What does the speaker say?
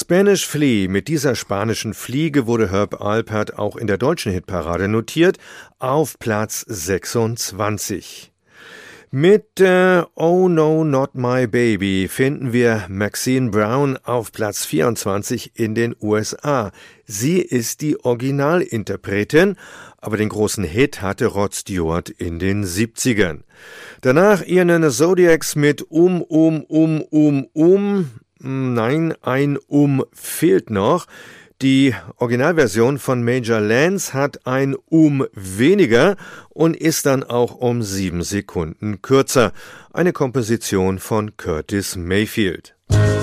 Spanish Flea, mit dieser spanischen Fliege wurde Herb Alpert auch in der deutschen Hitparade notiert, auf Platz 26. Mit Oh No Not My Baby finden wir Maxine Brown auf Platz 24 in den USA. Sie ist die Originalinterpretin, aber den großen Hit hatte Rod Stewart in den 70ern. Danach Ian and the Zodiacs mit Nein, ein fehlt noch. Die Originalversion von Major Lance hat ein weniger und ist dann auch um 7 Sekunden kürzer. Eine Komposition von Curtis Mayfield.